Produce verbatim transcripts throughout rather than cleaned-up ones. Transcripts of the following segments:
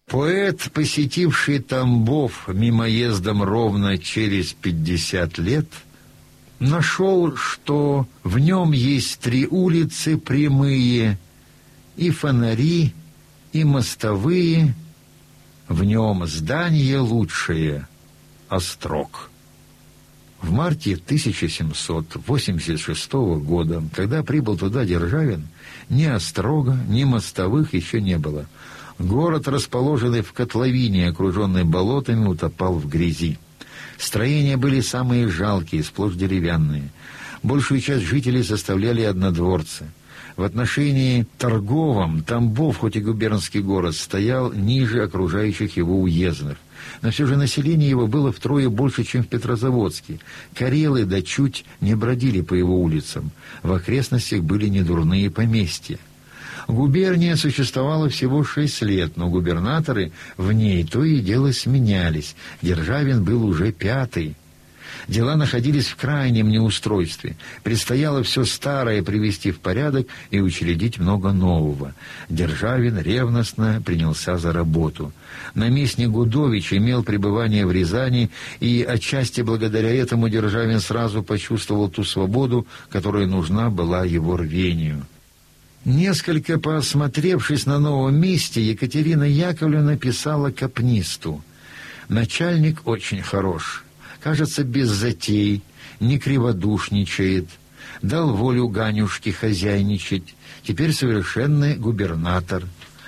Поэт, посетивший Тамбов мимоездом ровно через пятьдесят лет, нашел, что в нем есть три улицы прямые, и фонари, и мостовые, в нем здание лучшее — Острог. В марте тысяча семьсот восемьдесят шестого года, когда прибыл туда Державин, ни Острога, ни мостовых еще не было. Город, расположенный в котловине, окруженный болотами, утопал в грязи. Строения были самые жалкие, сплошь деревянные. Большую часть жителей составляли однодворцы. В отношении торговом Тамбов, хоть и губернский город, стоял ниже окружающих его уездных. Но все же население его было втрое больше, чем в Петрозаводске. Карелы да чуть не бродили по его улицам. В окрестностях были недурные поместья. Губерния существовала всего шесть лет, но губернаторы в ней то и дело сменялись. Державин был уже пятый. Дела находились в крайнем неустройстве. Предстояло все старое привести в порядок и учредить много нового. Державин ревностно принялся за работу. Наместник Гудович имел пребывание в Рязани, и отчасти благодаря этому Державин сразу почувствовал ту свободу, которая нужна была его рвению. Несколько поосмотревшись на новом месте, Екатерина Яковлевна писала капнисту: «Начальник очень хорош. Кажется, без затей, не криводушничает, дал волю Ганюшке хозяйничать, теперь совершенный губернатор,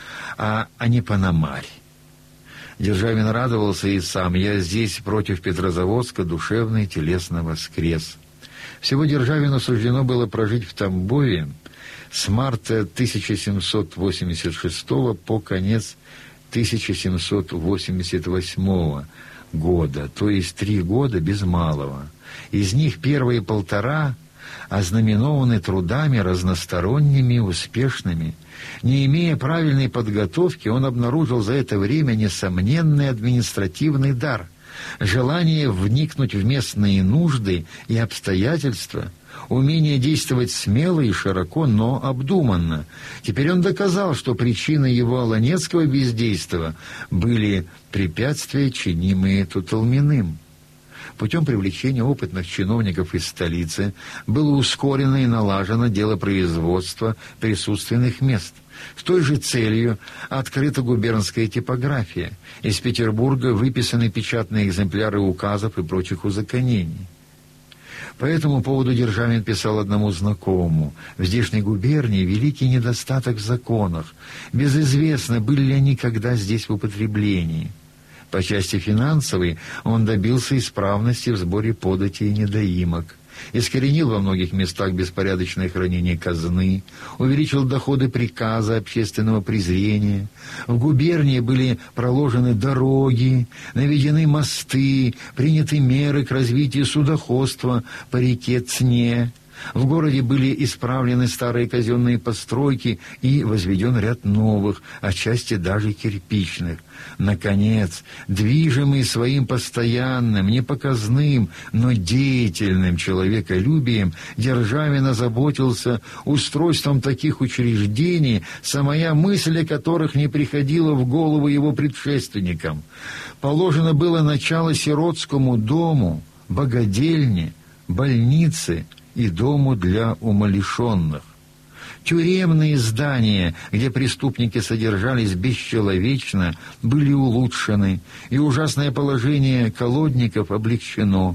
а, а не Пономарь». Державин радовался и сам: «Я здесь против Петрозаводска душевно и телесно воскрес». Всего Державину суждено было прожить в Тамбове с марта тысяча семьсот восемьдесят шестого по конец тысяча семьсот восемьдесят восьмого года, то есть три года без малого. Из них первые полтора ознаменованы трудами разносторонними, успешными. Не имея правильной подготовки, он обнаружил за это время несомненный административный дар, желание вникнуть в местные нужды и обстоятельства, умение действовать смело и широко, но обдуманно. Теперь он доказал, что причиной его аланецкого бездействия были препятствия, чинимые Тутолминым. Путем привлечения опытных чиновников из столицы было ускорено и налажено дело производства присутственных мест. С той же целью открыта губернская типография. Из Петербурга выписаны печатные экземпляры указов и прочих узаконений. По этому поводу Державин писал одному знакомому: «В здешней губернии великий недостаток в законах. Безызвестно, были ли они когда здесь в употреблении». По части финансовой он добился исправности в сборе подати и недоимок, искоренил во многих местах беспорядочное хранение казны, увеличил доходы приказа общественного презрения. В губернии были проложены дороги, наведены мосты, приняты меры к развитию судоходства по реке Цне. В городе были исправлены старые казенные постройки и возведен ряд новых, отчасти даже кирпичных. Наконец, движимый своим постоянным, непоказным, но деятельным человеколюбием, Державин озаботился устройством таких учреждений, самая мысль о которых не приходила в голову его предшественникам. Положено было начало сиротскому дому, богадельне, больнице и дому для умалишенных. Тюремные здания, где преступники содержались бесчеловечно, были улучшены, и ужасное положение колодников облегчено.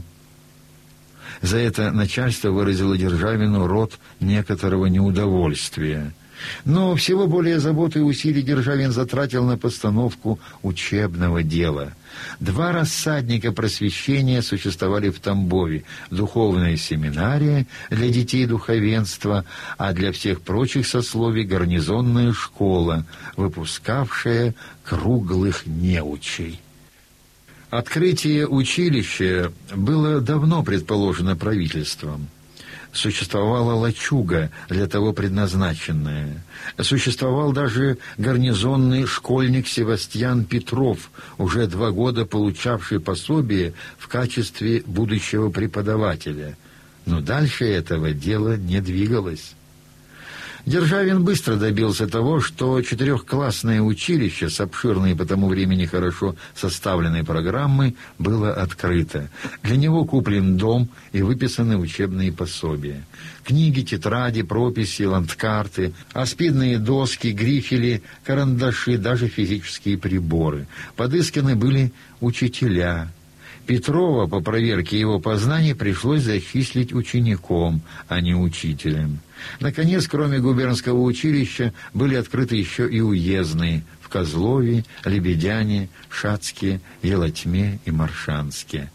За это начальство выразило Державину род некоторого неудовольствия. Но всего более заботы и усилий Державин затратил на постановку учебного дела. Два рассадника просвещения существовали в Тамбове: духовная семинария для детей духовенства, а для всех прочих сословий гарнизонная школа, выпускавшая круглых неучей. Открытие училища было давно предположено правительством. Существовала лачуга, для того предназначенная. Существовал даже гарнизонный школьник Севастьян Петров, уже два года получавший пособие в качестве будущего преподавателя. Но дальше этого дела не двигалось. Державин быстро добился того, что четырехклассное училище с обширной по тому времени хорошо составленной программой было открыто. Для него куплен дом и выписаны учебные пособия. Книги, тетради, прописи, ландкарты, аспидные доски, грифели, карандаши, даже физические приборы. Подысканы были учителя. Петрова, по проверке его познаний, пришлось зачислить учеником, а не учителем. Наконец, кроме губернского училища, были открыты еще и уездные в Козлове, Лебедяне, Шацке, Елотьме и Маршанске.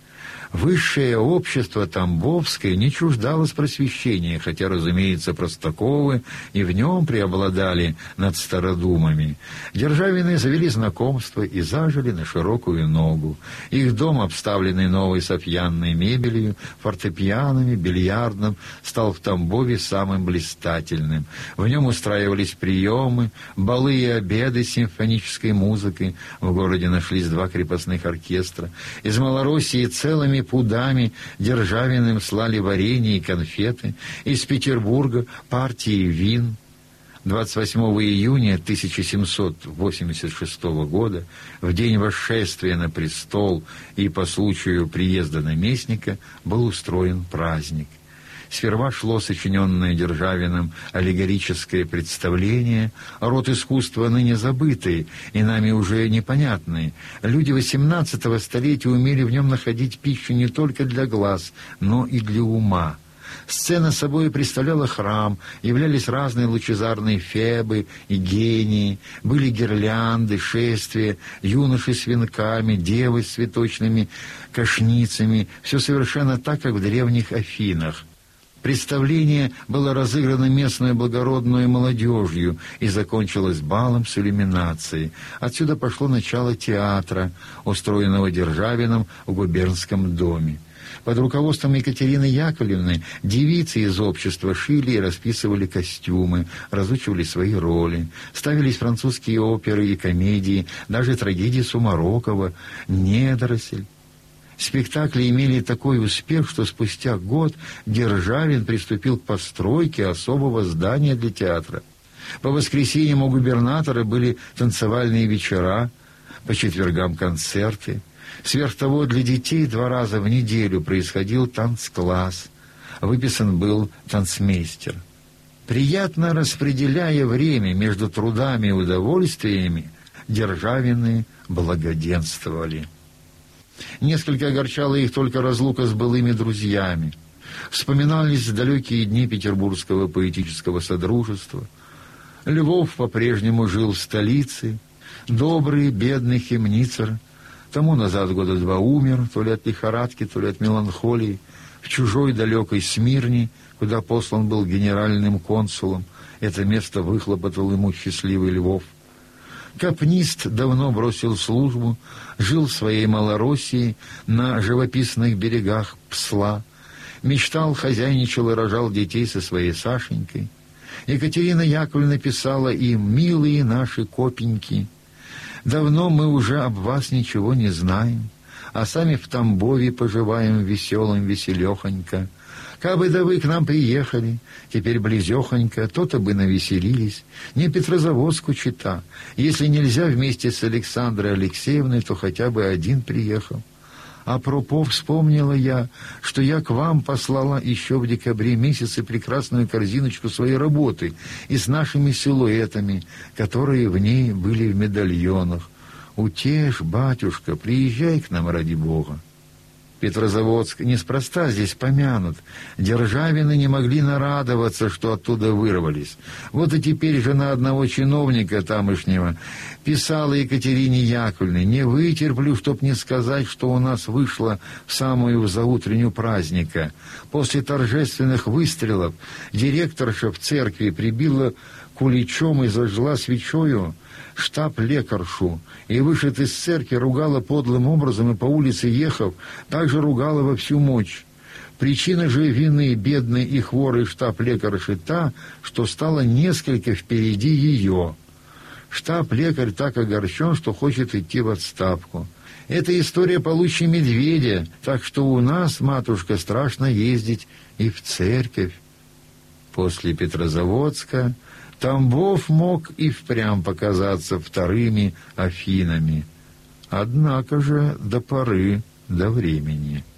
Высшее общество Тамбовское не чуждалось просвещения, хотя, разумеется, Простаковы и в нем преобладали над стародумами. Державины завели знакомство и зажили на широкую ногу. Их дом, обставленный новой софьянной мебелью, фортепианами, бильярдом, стал в Тамбове самым блистательным. В нем устраивались приемы, балы и обеды с симфонической музыкой. В городе нашлись два крепостных оркестра. Из Малороссии целыми пудами Державиным слали варенье и конфеты, из Петербурга партии вин. двадцать восьмого июня тысяча семьсот восемьдесят шестого года, в день восшествия на престол и по случаю приезда наместника, был устроен праздник. Сперва шло сочиненное Державиным аллегорическое представление, род искусства ныне забытый и нами уже непонятный. Люди восемнадцатого столетия умели в нем находить пищу не только для глаз, но и для ума. Сцена собой представляла храм, являлись разные лучезарные фебы и гении, были гирлянды, шествия, юноши с венками, девы с цветочными кошницами, все совершенно так, как в древних Афинах. Представление было разыграно местной благородной молодежью и закончилось балом с иллюминацией. Отсюда пошло начало театра, устроенного Державиным в губернском доме. Под руководством Екатерины Яковлевны девицы из общества шили и расписывали костюмы, разучивали свои роли. Ставились французские оперы и комедии, даже трагедии Сумарокова, «Недоросль». Спектакли имели такой успех, что спустя год Державин приступил к постройке особого здания для театра. По воскресеньям у губернатора были танцевальные вечера, по четвергам концерты. Сверх того, для детей два раза в неделю происходил танцкласс. Выписан был танцмейстер. Приятно распределяя время между трудами и удовольствиями, Державины благоденствовали. Несколько огорчала их только разлука с былыми друзьями. Вспоминались далекие дни Петербургского поэтического содружества. Львов по-прежнему жил в столице. Добрый, бедный Хемницер тому назад года два умер, то ли от лихорадки, то ли от меланхолии, в чужой далекой Смирне, куда послан был генеральным консулом. Это место выхлопотал ему счастливый Львов. Капнист давно бросил службу, жил в своей Малороссии на живописных берегах Псла, мечтал, хозяйничал и рожал детей со своей Сашенькой. Екатерина Яковлевна писала им: «Милые наши копеньки, давно мы уже об вас ничего не знаем, а сами в Тамбове поживаем веселым веселехонько. Кабы да вы к нам приехали, теперь близехонько, то-то бы навеселились. Не Петрозаводску чита. Если нельзя вместе с Александрой Алексеевной, то хотя бы один приехал. Апропо, вспомнила я, что я к вам послала еще в декабре месяце прекрасную корзиночку своей работы и с нашими силуэтами, которые в ней были в медальонах. Утешь, батюшка, приезжай к нам ради Бога». Петрозаводск неспроста здесь помянут. Державины не могли нарадоваться, что оттуда вырвались. Вот и теперь жена одного чиновника тамошнего писала Екатерине Яковлевне: «Не вытерплю, чтоб не сказать, что у нас вышло в самую заутренню праздника. После торжественных выстрелов директорша в церкви прибила куличом и зажгла свечою штаб-лекаршу, и вышед из церкви ругала подлым образом, и по улице ехав, также ругала во всю мощь. Причина же вины бедной и хворой штаб-лекарши та, что стала несколько впереди ее. Штаб-лекарь так огорчен, что хочет идти в отставку. Это история получше медведя, так что у нас, матушка, страшно ездить и в церковь». После Петрозаводска Тамбов мог и впрямь показаться вторыми Афинами, однако же до поры до времени.